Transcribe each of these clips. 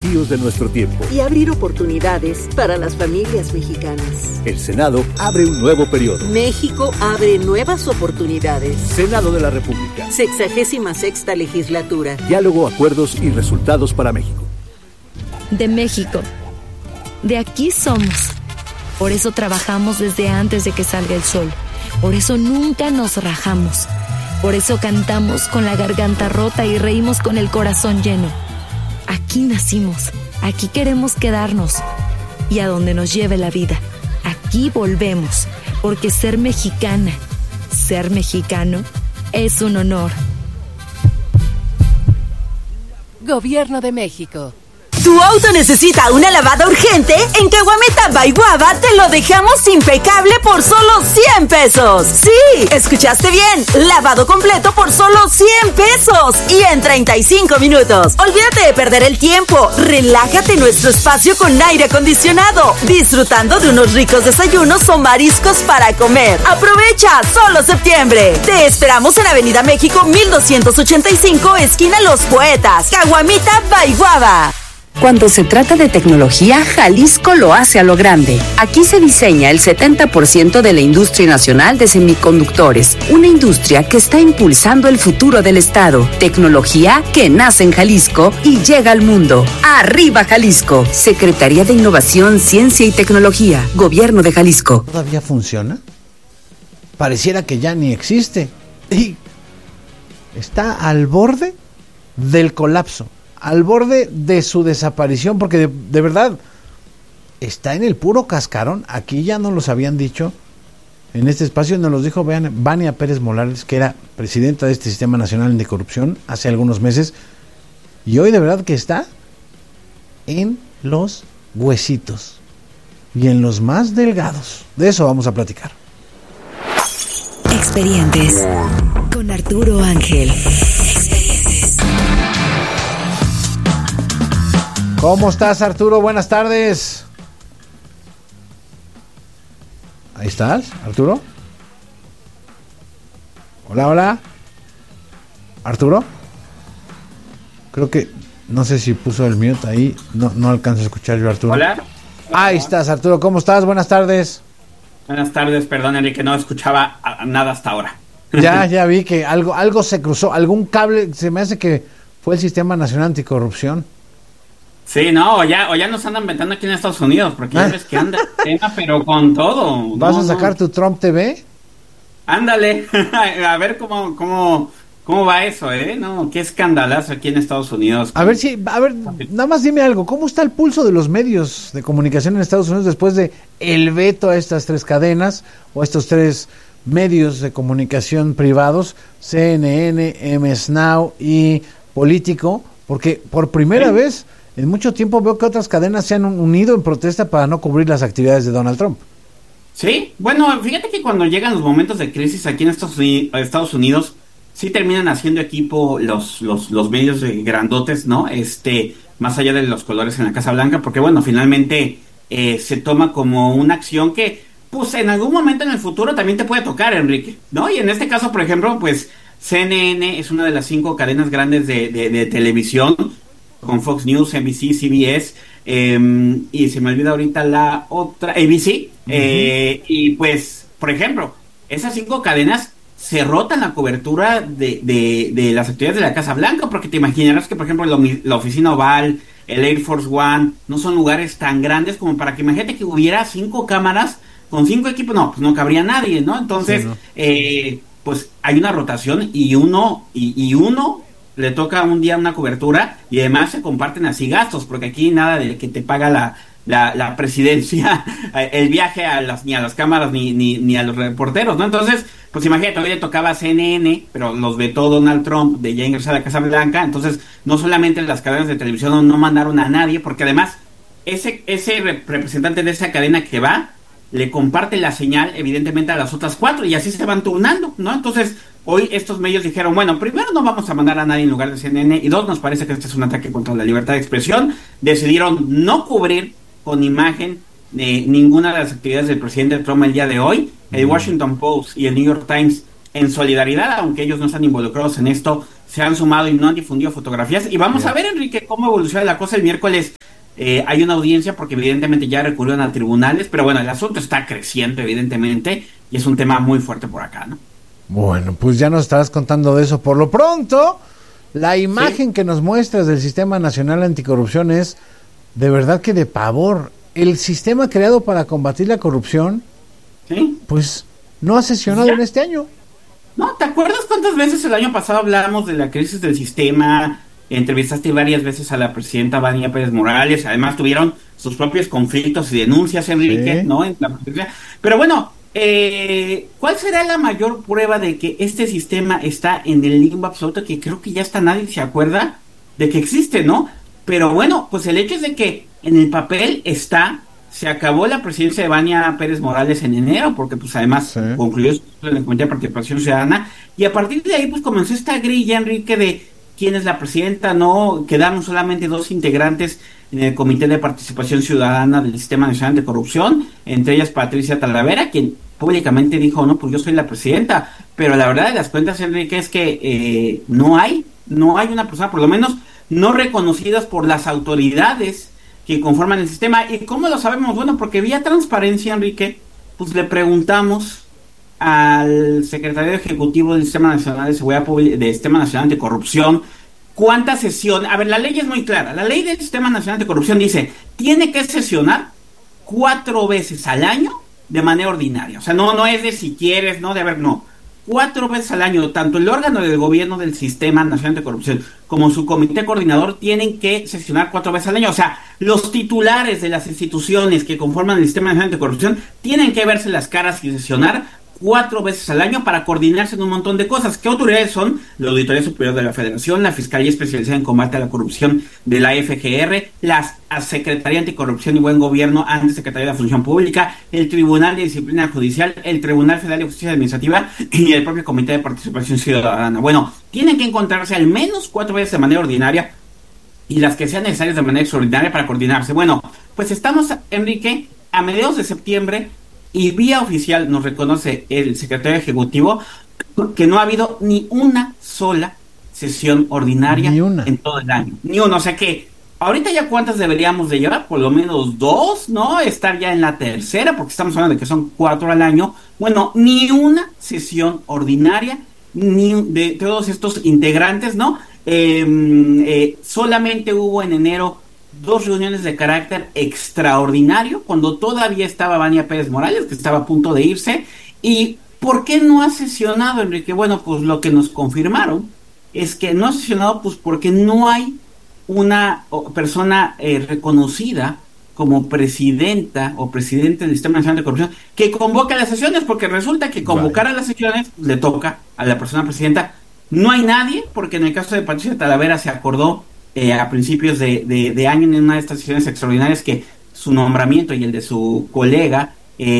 desafíos de nuestro tiempo y abrir oportunidades para las familias mexicanas. El Senado abre un nuevo periodo. México abre nuevas oportunidades. Senado de la República. 66ª legislatura. Diálogo, acuerdos y resultados para México. De México. De aquí somos. Por eso trabajamos desde antes de que salga el sol. Por eso nunca nos rajamos. Por eso cantamos con la garganta rota y reímos con el corazón lleno. Aquí nacimos. Aquí queremos quedarnos. Y a donde nos lleve la vida. Aquí volvemos. Porque ser mexicana, ser mexicano, es un honor. Gobierno de México. ¿Tu auto necesita una lavada urgente? En Caguamita by Guava te lo dejamos impecable por solo 100 pesos. Sí, escuchaste bien. Lavado completo por solo 100 pesos y en 35 minutos. Olvídate de perder el tiempo. Relájate en nuestro espacio con aire acondicionado, disfrutando de unos ricos desayunos o mariscos para comer. Aprovecha, solo septiembre. Te esperamos en Avenida México 1285, esquina Los Poetas, Caguamita by Guava. Cuando se trata de tecnología, Jalisco lo hace a lo grande. Aquí se diseña el 70% de la industria nacional de semiconductores, una industria que está impulsando el futuro del estado. Tecnología que nace en Jalisco y llega al mundo. ¡Arriba Jalisco! Secretaría de Innovación, Ciencia y Tecnología, Gobierno de Jalisco. ¿Todavía funciona? Pareciera que ya ni existe. Y está al borde del colapso. Al borde de su desaparición, porque de verdad está en el puro cascarón. Aquí ya nos los habían dicho en este espacio, nos los dijo Vania Pérez Morales, que era presidenta de este Sistema Nacional Anticorrupción hace algunos meses, y hoy de verdad que está en los huesitos y en los más delgados. De eso vamos a platicar. Expedientes con Arturo Ángel. ¿Cómo estás, Arturo? Buenas tardes. ¿Ahí estás, Arturo? Hola, hola. ¿Arturo? Creo que, no sé si puso el mute ahí. No alcanzo a escuchar yo, Arturo. Hola. Ahí estás, Arturo. ¿Cómo estás? Buenas tardes. Buenas tardes, perdón, Enrique, no escuchaba nada hasta ahora. Ya vi que algo se cruzó, algún cable, se me hace que fue el Sistema Nacional Anticorrupción. Sí, no, o ya nos andan inventando aquí en Estados Unidos, porque ya ves que anda el tema, pero con todo. ¿Vas a sacar tu Trump TV? Ándale, a ver cómo va eso, No, qué escandalazo aquí en Estados Unidos. A ver, nada más dime algo, ¿cómo está el pulso de los medios de comunicación en Estados Unidos después de el veto a estas tres cadenas, o estos tres medios de comunicación privados, CNN, MS Now y Político? Porque por primera vez en mucho tiempo veo que otras cadenas se han unido en protesta para no cubrir las actividades de Donald Trump. Sí, bueno, fíjate que cuando llegan los momentos de crisis aquí en Estados Unidos, sí terminan haciendo equipo los medios grandotes, ¿no? Más allá de los colores en la Casa Blanca, porque bueno, finalmente se toma como una acción que, pues en algún momento en el futuro también te puede tocar, Enrique, ¿no? Y en este caso, por ejemplo, pues CNN es una de las 5 cadenas grandes de televisión, con Fox News, NBC, CBS, y se me olvida ahorita la otra, ABC, y pues, por ejemplo, esas 5 cadenas se rotan la cobertura de las actividades de la Casa Blanca, porque te imaginarás que, por ejemplo, la oficina Oval, el Air Force One, no son lugares tan grandes como para que, imagínate que hubiera 5 cámaras con 5 equipos, no, pues no cabría nadie, ¿no? Entonces, sí, ¿no? Pues hay una rotación y uno le toca un día una cobertura y además se comparten así gastos, porque aquí nada de que te paga la presidencia el viaje ni a las cámaras ni a los reporteros, ¿no? Entonces, pues imagínate, hoy le tocaba a CNN, pero los vetó Donald Trump de ya ingresar a la Casa Blanca, entonces no solamente las cadenas de televisión no mandaron a nadie, porque además ese representante de esa cadena que va, le comparte la señal evidentemente a las otras 4 y así se van turnando, ¿no? Entonces, hoy estos medios dijeron, bueno, primero no vamos a mandar a nadie en lugar de CNN, y 2, nos parece que este es un ataque contra la libertad de expresión. Decidieron no cubrir con imagen ninguna de las actividades del presidente Trump el día de hoy. El Washington Post y el New York Times en solidaridad, aunque ellos no están involucrados en esto, se han sumado y no han difundido fotografías. Y vamos a ver, Enrique, cómo evoluciona la cosa el miércoles. Hay una audiencia porque evidentemente ya recurrieron a tribunales, pero bueno, el asunto está creciendo evidentemente y es un tema muy fuerte por acá, ¿no? Bueno, pues ya nos estarás contando de eso. Por lo pronto, la imagen que nos muestras del Sistema Nacional Anticorrupción es de verdad que de pavor. El sistema creado para combatir la corrupción, ¿sí? Pues no ha sesionado en este año. No, ¿te acuerdas cuántas veces el año pasado hablamos de la crisis del sistema? Entrevistaste varias veces a la presidenta Vania Pérez Morales, además tuvieron sus propios conflictos y denuncias, Enrique, ¿no? Pero bueno, ¿cuál será la mayor prueba de que este sistema está en el limbo absoluto? Que creo que ya hasta nadie se acuerda de que existe, ¿no? Pero bueno, pues el hecho es de que en el papel se acabó la presidencia de Vania Pérez Morales en enero, porque pues además concluyó en el Comité de Participación Ciudadana, y a partir de ahí pues comenzó esta grilla, Enrique, de quién es la presidenta, ¿no? Quedaron solamente 2 integrantes en el Comité de Participación Ciudadana del Sistema Nacional de Corrupción, entre ellas Patricia Talavera, quien públicamente dijo, no, pues yo soy la presidenta, pero la verdad de las cuentas, Enrique, es que no hay una persona, por lo menos no reconocidas por las autoridades que conforman el sistema. ¿Y cómo lo sabemos? Bueno, porque vía transparencia, Enrique, pues le preguntamos al secretario ejecutivo del Sistema Nacional de Seguridad Pública, del Sistema Nacional de Corrupción, cuántas sesiones. A ver, la ley es muy clara. La ley del Sistema Nacional de Corrupción dice, tiene que sesionar 4 veces al año de manera ordinaria. O sea, no es de si quieres, no, de haber, no. 4 veces al año, tanto el órgano del gobierno del Sistema Nacional de Corrupción como su comité coordinador tienen que sesionar 4 veces al año. O sea, los titulares de las instituciones que conforman el Sistema Nacional de Corrupción tienen que verse las caras y sesionar 4 veces al año para coordinarse en un montón de cosas. ¿Qué autoridades son? La Auditoría Superior de la Federación, la Fiscalía Especializada en Combate a la Corrupción de la FGR, la Secretaría Anticorrupción y Buen Gobierno ante Secretaría de la Función Pública, el Tribunal de Disciplina Judicial, el Tribunal Federal de Justicia Administrativa y el propio Comité de Participación Ciudadana. Bueno, tienen que encontrarse al menos 4 veces de manera ordinaria y las que sean necesarias de manera extraordinaria para coordinarse. Bueno, pues estamos, Enrique, a mediados de septiembre, y vía oficial nos reconoce el secretario ejecutivo que no ha habido ni una sola sesión ordinaria en todo el año. Ni una. O sea que ahorita ya cuántas deberíamos de llevar, por lo menos 2, ¿no? Estar ya en la tercera, porque estamos hablando de que son 4 al año. Bueno, ni una sesión ordinaria, ni de todos estos integrantes, ¿no? Solamente hubo en enero 2 reuniones de carácter extraordinario, cuando todavía estaba Vania Pérez Morales, que estaba a punto de irse. ¿Y por qué no ha sesionado, Enrique? Bueno, pues lo que nos confirmaron es que no ha sesionado, pues porque no hay una persona reconocida como presidenta o presidente del Sistema Nacional de Corrupción que convoca las sesiones, porque resulta que convocar a las sesiones le toca a la persona presidenta. No hay nadie, porque en el caso de Patricia Talavera se acordó a principios de año en una de estas sesiones extraordinarias que su nombramiento y el de su colega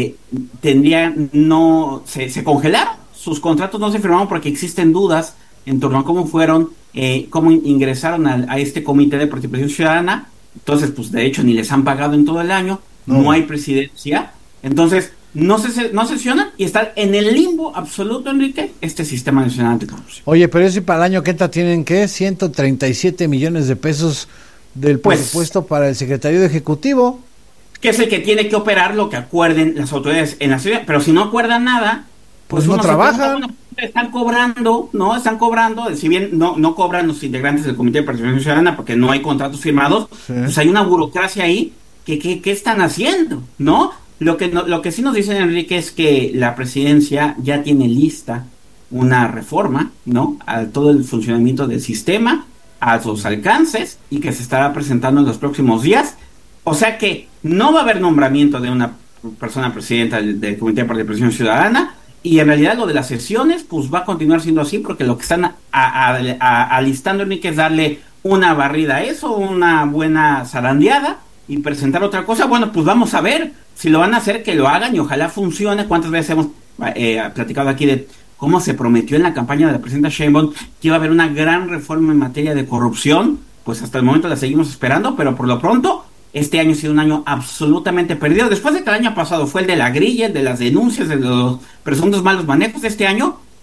se congelaron, sus contratos no se firmaron porque existen dudas en torno a cómo fueron, cómo ingresaron a este Comité de Participación Ciudadana. Entonces, pues de hecho ni les han pagado en todo el año, no hay presidencia, entonces no sesionan y están en el limbo absoluto, Enrique, este Sistema Nacional Anticorrupción. Oye, pero eso, y para el año que entra tienen que 137 millones de pesos del presupuesto para el secretario ejecutivo, que es el que tiene que operar lo que acuerden las autoridades en la ciudad. Pero si no acuerdan nada, pues no trabajan. Están cobrando, si bien no cobran los integrantes del Comité de Participación Ciudadana porque no hay contratos firmados, pues hay una burocracia ahí que están haciendo, ¿no? Lo que sí nos dicen, Enrique, es que la presidencia ya tiene lista una reforma, ¿no?, a todo el funcionamiento del sistema, a sus alcances, y que se estará presentando en los próximos días. O sea que no va a haber nombramiento de una persona presidenta del Comité de Participación Ciudadana, y en realidad lo de las sesiones pues va a continuar siendo así, porque lo que están alistando, Enrique, es darle una barrida a eso, una buena zarandeada y presentar otra cosa. Bueno, pues vamos a ver si lo van a hacer, que lo hagan y ojalá funcione. ¿Cuántas veces hemos platicado aquí de cómo se prometió en la campaña de la presidenta Sheinbaum que iba a haber una gran reforma en materia de corrupción? Pues hasta el momento la seguimos esperando, pero por lo pronto este año ha sido un año absolutamente perdido. Después de que el año pasado fue el de la grilla, el de las denuncias, de los presuntos malos manejos, este año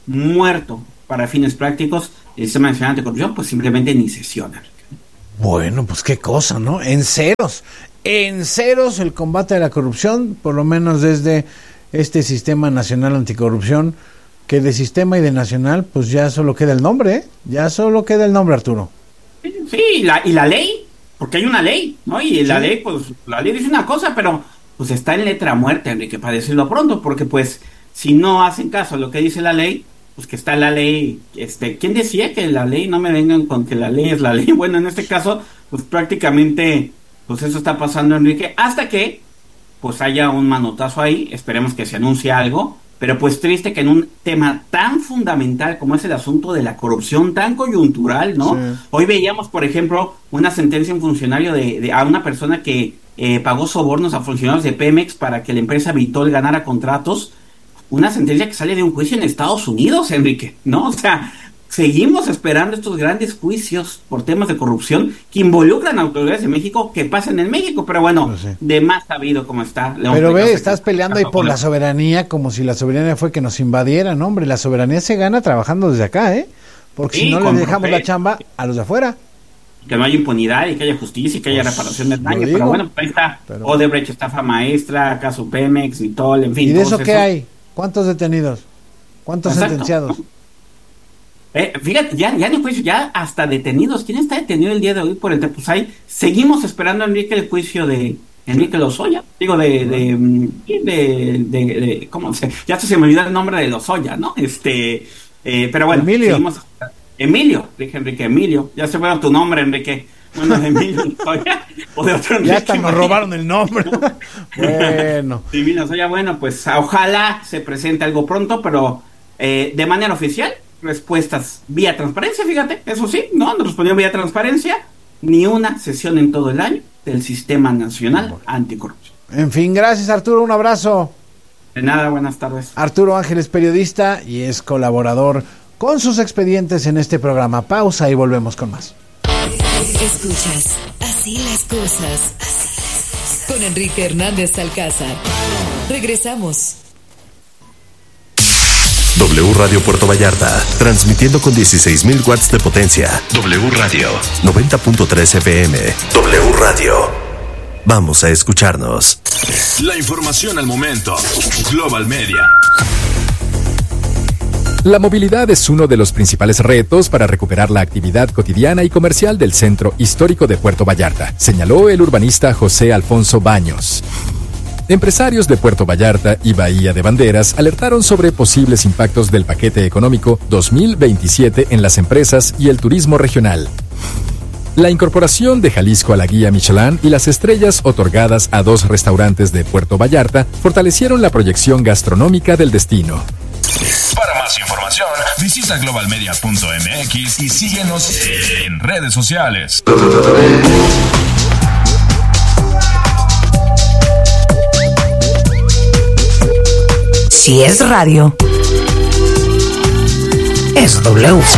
muerto para fines prácticos, el Sistema Nacional Anticorrupción pues simplemente ni sesiona. Bueno, pues qué cosa, ¿no? En ceros el combate a la corrupción, por lo menos desde este Sistema Nacional Anticorrupción, que de sistema y de nacional, pues ya solo queda el nombre, ¿eh? Ya solo queda el nombre, Arturo. Sí, y la ley, porque hay una ley, ¿no? Y la ley, pues, la ley dice una cosa, pero pues está en letra muerta, Enrique, para decirlo pronto, porque pues, si no hacen caso a lo que dice la ley, pues que está la ley, ¿quién decía que la ley? No me vengan con que la ley es la ley. Bueno, en este caso, pues prácticamente, pues eso está pasando, Enrique, hasta que, pues haya un manotazo ahí, esperemos que se anuncie algo, pero pues triste que en un tema tan fundamental como es el asunto de la corrupción, tan coyuntural, ¿no? Sí. Hoy veíamos, por ejemplo, una sentencia en funcionario a una persona que pagó sobornos a funcionarios de Pemex para que la empresa Vitol ganara contratos, una sentencia que sale de un juicio en Estados Unidos, Enrique, ¿no? O sea, seguimos esperando estos grandes juicios por temas de corrupción que involucran a autoridades de México que pasen en México, pero bueno, pues sí, de más sabido como está. Pero ve, estás peleando ahí por la soberanía como si la soberanía fue que nos invadieran, hombre, la soberanía se gana trabajando desde acá, porque sí, si no le dejamos la chamba a los de afuera. Que no haya impunidad y que haya justicia y que haya reparación del daño, pero bueno, pues ahí está Odebrecht, estafa maestra, caso Pemex, Vitol, en fin. ¿Y de eso qué hay? ¿Cuántos detenidos? ¿Cuántos sentenciados? Fíjate, ya en el juicio, ya hasta detenidos. ¿Quién está detenido el día de hoy por el Tepuzay? Seguimos esperando, Enrique, el juicio de Enrique Lozoya. Digo, ¿cómo se? Ya se me olvidó el nombre de Lozoya, ¿no? Pero bueno, Emilio, dije Enrique, Emilio. Ya se fue tu nombre, Enrique. Bueno, de Emilio Lozoya o de otro Enrique. Ya hasta nos robaron el nombre. Bueno. Emilio Lozoya, bueno, pues ojalá se presente algo pronto, pero de manera oficial. Respuestas vía transparencia, fíjate, eso sí, no respondió vía transparencia, ni una sesión en todo el año del Sistema Nacional Anticorrupción. En fin, gracias Arturo, un abrazo. De nada, buenas tardes. Arturo Ángeles, periodista y es colaborador con sus expedientes en este programa. Pausa y volvemos con más. Escuchas Así las cosas, con Enrique Hernández Alcázar. Regresamos. W Radio Puerto Vallarta, transmitiendo con 16,000 watts de potencia. W Radio, 90.3 FM. W Radio. Vamos a escucharnos. La información al momento. Global Media. La movilidad es uno de los principales retos para recuperar la actividad cotidiana y comercial del centro histórico de Puerto Vallarta, señaló el urbanista José Alfonso Baños. Empresarios de Puerto Vallarta y Bahía de Banderas alertaron sobre posibles impactos del paquete económico 2027 en las empresas y el turismo regional. La incorporación de Jalisco a la guía Michelin y las estrellas otorgadas a 2 restaurantes de Puerto Vallarta fortalecieron la proyección gastronómica del destino. Para más información, visita globalmedia.mx y síguenos en redes sociales. Si es radio, es W.